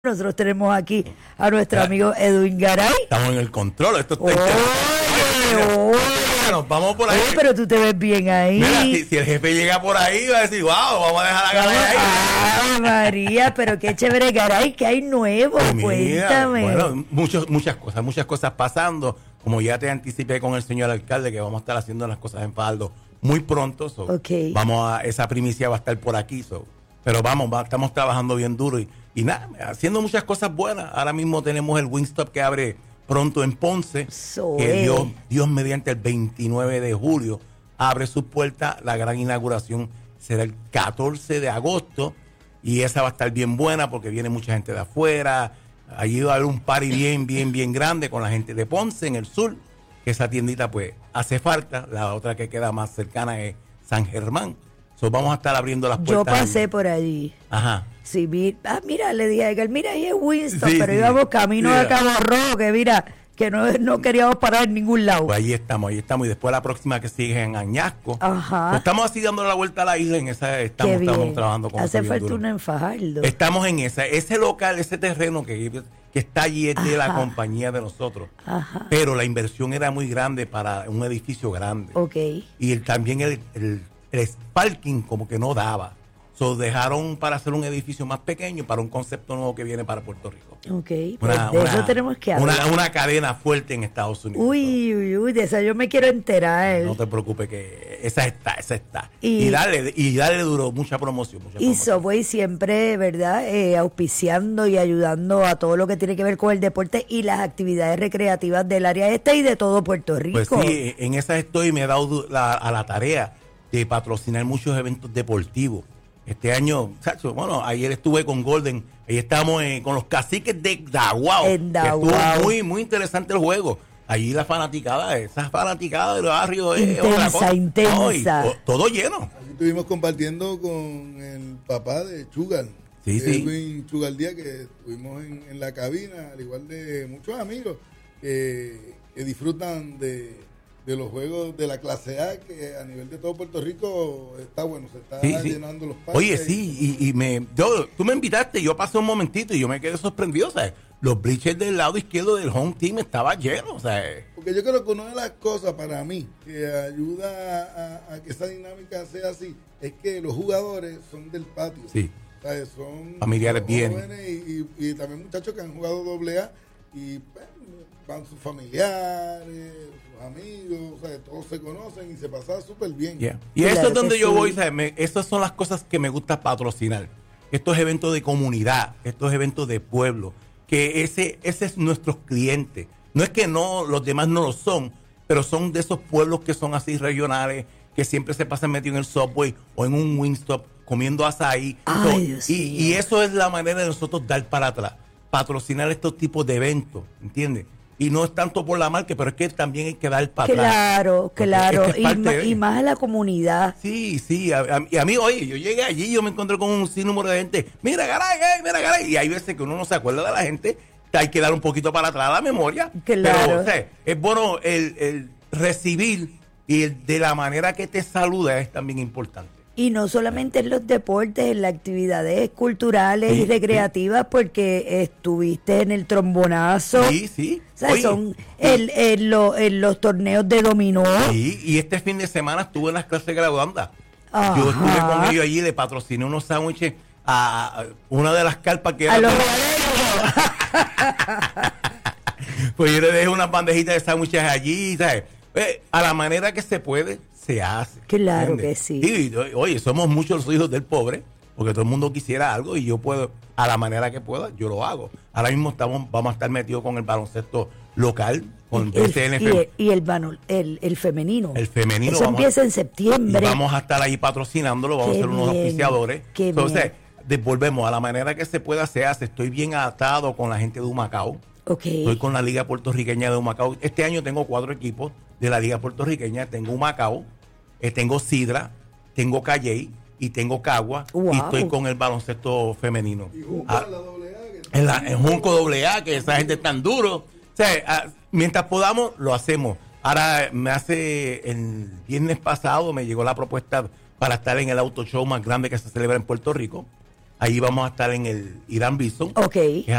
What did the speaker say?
Nosotros tenemos aquí a nuestro amigo Edwin Garay. Estamos en el control, esto está Oye, nos vamos por ahí. Oye, pero tú te ves bien ahí. Mira, si el jefe llega por ahí, va a decir, wow, vamos a dejar a Garay ahí. Ah, María, pero qué chévere, Garay, que hay nuevo, cuéntame. Bueno, muchas cosas pasando. Como ya te anticipé con el señor alcalde, que vamos a estar haciendo las cosas en Fajardo muy pronto. Okay. Esa primicia va a estar por aquí. Pero estamos trabajando bien duro y nada, haciendo muchas cosas buenas. Ahora mismo tenemos el Wingstop que abre pronto en Ponce, que Dios mediante el 29 de julio abre sus puertas. La gran inauguración será el 14 de agosto y esa va a estar bien buena porque viene mucha gente de afuera. Allí va a haber un party bien grande con la gente de Ponce en el sur, que esa tiendita pues hace falta. La otra que queda más cercana es San Germán. Vamos a estar abriendo las puertas. Yo pasé por allí. Ajá. Sí, mira, le dije a Edgar, mira, ahí es Winston, pero íbamos camino a Cabo Rojo, que mira, que no queríamos parar en ningún lado. Pues ahí estamos. Y después la próxima que sigue en Añasco. Ajá. Pues estamos así dando la vuelta a la isla, en esa estamos trabajando con hace falta una en Fajardo. Estamos en ese local, ese terreno que está allí es de la compañía de nosotros. Ajá. Pero la inversión era muy grande para un edificio grande. Ok. Y también el parking como que no daba. Dejaron para hacer un edificio más pequeño para un concepto nuevo que viene para Puerto Rico. Ok, pues de eso tenemos que hablar. Una cadena fuerte en Estados Unidos. Uy, de esa yo me quiero enterar. No te preocupes que esa está. Y darle duro, mucha promoción. Y Subway siempre, ¿verdad? Auspiciando y ayudando a todo lo que tiene que ver con el deporte y las actividades recreativas del área este y de todo Puerto Rico. Pues sí, en esa estoy y me he dado a la tarea de patrocinar muchos eventos deportivos. Este año, bueno, ayer estuve con Golden, ahí estamos con los Caciques de Daguao. En Daguao. Estuvo muy interesante el juego. Allí la fanaticada, esas fanaticadas del barrio intensa. Todo lleno. Aquí estuvimos compartiendo con el papá de Chugal. Edwin Chugal Díaz, que estuvimos en la cabina, al igual de muchos amigos que disfrutan de los juegos de la clase A, que a nivel de todo Puerto Rico está bueno, se está llenando los parques. Oye, sí, tú me invitaste, yo pasé un momentito y yo me quedé sorprendido, ¿sabes? Los bleachers del lado izquierdo del home team estaban llenos, ¿sabes? Porque yo creo que una de las cosas para mí que ayuda a que esa dinámica sea así, es que los jugadores son del patio. Sí. ¿Sabes? Son familiares bien. Y también muchachos que han jugado AA y van sus familiares, sus amigos, o sea, todos se conocen y se pasa súper bien. Yeah. Y eso es donde yo voy, ¿sabes? Esas son las cosas que me gusta patrocinar. Estos eventos de comunidad, estos eventos de pueblo, que ese es nuestro cliente. No es que los demás no lo son, pero son de esos pueblos que son así regionales, que siempre se pasan metidos en el Subway o en un Wingstop comiendo azaí. Y eso es la manera de nosotros dar para atrás, patrocinar estos tipos de eventos, ¿entiendes? Y no es tanto por la marca, pero es que también hay que dar para atrás. Claro. Y más a la comunidad. Sí. Y a mí, oye, yo llegué allí y yo me encontré con un sinnúmero de gente. Mira, Garay. Y hay veces que uno no se acuerda de la gente. Hay que dar un poquito para atrás la memoria. Claro. Pero, o sea, es bueno el recibir y de la manera que te saluda es también importante. Y no solamente en los deportes, en las actividades culturales y recreativas, porque estuviste en el trombonazo. Sí. O sea, son en los torneos de dominó. Sí, y este fin de semana estuve en las clases graduandas. Ajá. Yo estuve con ellos allí, le patrociné unos sándwiches a una de las carpas que era... A los Pues yo le dejé unas bandejitas de sándwiches allí, ¿sabes? A la manera que se puede, se hace. Claro, ¿entiendes? que sí. Y, oye, somos muchos los hijos del pobre, porque todo el mundo quisiera algo y yo puedo, a la manera que pueda, yo lo hago. Ahora mismo vamos a estar metidos con el baloncesto local, con el BCNF. Y el femenino. El femenino. Eso empieza en septiembre. Y vamos a estar ahí patrocinándolo, vamos a ser unos auspiciadores. Entonces, volvemos a la manera que se pueda, se hace. Estoy bien atado con la gente de Humacao. Okay. Estoy con la Liga Puertorriqueña de Humacao. Este año tengo 4 equipos de la Liga Puertorriqueña. Tengo Humacao, tengo Sidra, tengo Calley y tengo Cagua. Wow. Y estoy con el baloncesto femenino. Y Junco en la AA. En Junco AA, que esa gente es tan duro. O sea, mientras podamos, lo hacemos. Ahora, el viernes pasado me llegó la propuesta para estar en el auto show más grande que se celebra en Puerto Rico. Ahí vamos a estar en el Irán Bison. Ok. Que es